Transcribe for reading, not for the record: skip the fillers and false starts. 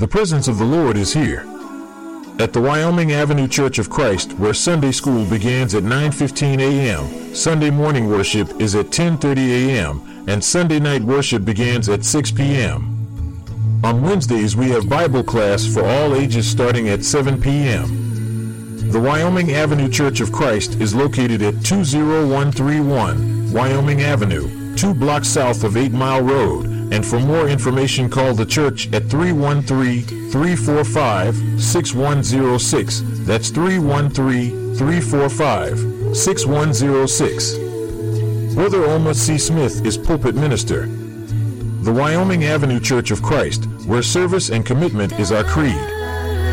The presence of the Lord is here. At the Wyoming Avenue Church of Christ, where Sunday school begins at 9:15 a.m., Sunday morning worship is at 10:30 a.m., and Sunday night worship begins at 6 p.m. On Wednesdays, we have Bible class for all ages starting at 7 p.m. The Wyoming Avenue Church of Christ is located at 20131 Wyoming Avenue, 2 blocks south of 8 Mile Road, and for more information call the church at 313-345-6106. That's 313-345-6106. Brother Oma C. Smith is pulpit minister. The Wyoming Avenue Church of Christ, where service and commitment is our creed.